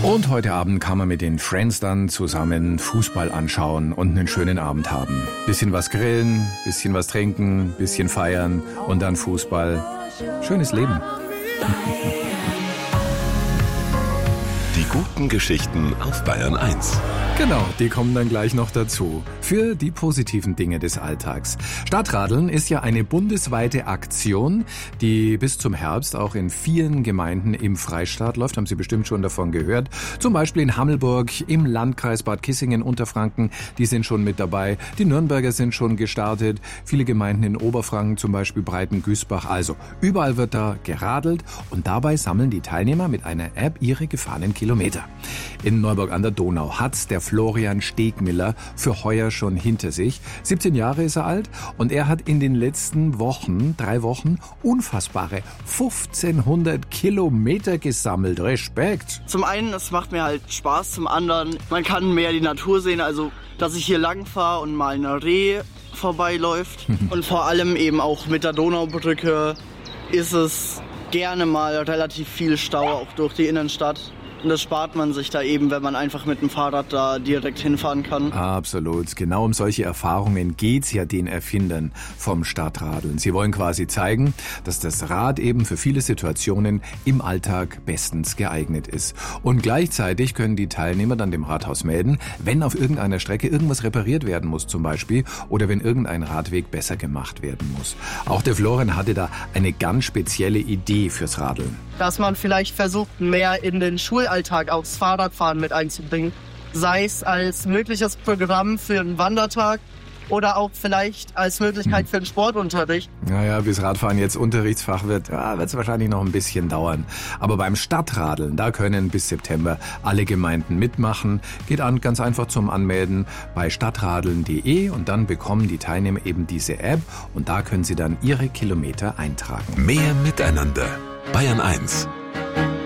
Und heute Abend kann man mit den Friends dann zusammen Fußball anschauen und einen schönen Abend haben. Bisschen was grillen, bisschen was trinken, bisschen feiern und dann Fußball. Schönes Leben. Die guten Geschichten auf Bayern 1. Genau, die kommen dann gleich noch dazu. Für die positiven Dinge des Alltags. Stadtradeln ist ja eine bundesweite Aktion, die bis zum Herbst auch in vielen Gemeinden im Freistaat läuft. Haben Sie bestimmt schon davon gehört. Zum Beispiel in Hammelburg, im Landkreis Bad Kissingen, Unterfranken, die sind schon mit dabei. Die Nürnberger sind schon gestartet. Viele Gemeinden in Oberfranken, zum Beispiel Breiten-Güßbach. Also überall wird da geradelt und dabei sammeln die Teilnehmer mit einer App ihre gefahrenen Kilometer. In Neuburg an der Donau hat's der Florian Stegmiller für heuer schon hinter sich. 17 Jahre ist er alt und er hat in den letzten 3 Wochen, unfassbare 1500 Kilometer gesammelt. Respekt! Zum einen, es macht mir halt Spaß, zum anderen, man kann mehr die Natur sehen, also dass ich hier lang fahre und mal ein Reh vorbeiläuft. Und vor allem eben auch mit der Donaubrücke ist es gerne mal relativ viel Stau, auch durch die Innenstadt. Und das spart man sich da eben, wenn man einfach mit dem Fahrrad da direkt hinfahren kann. Absolut. Genau um solche Erfahrungen geht's ja den Erfindern vom Stadtradeln. Sie wollen quasi zeigen, dass das Rad eben für viele Situationen im Alltag bestens geeignet ist. Und gleichzeitig können die Teilnehmer dann dem Rathaus melden, wenn auf irgendeiner Strecke irgendwas repariert werden muss zum Beispiel oder wenn irgendein Radweg besser gemacht werden muss. Auch der Florian hatte da eine ganz spezielle Idee fürs Radeln. Dass man vielleicht versucht, mehr in den Schulalltag aufs Fahrradfahren mit einzubringen. Sei es als mögliches Programm für einen Wandertag oder auch vielleicht als Möglichkeit für einen Sportunterricht. Naja, bis Radfahren jetzt Unterrichtsfach wird, wird es wahrscheinlich noch ein bisschen dauern. Aber beim Stadtradeln, da können bis September alle Gemeinden mitmachen. Geht ganz einfach zum Anmelden bei stadtradeln.de und dann bekommen die Teilnehmer eben diese App und da können sie dann ihre Kilometer eintragen. Mehr miteinander. Bayern 1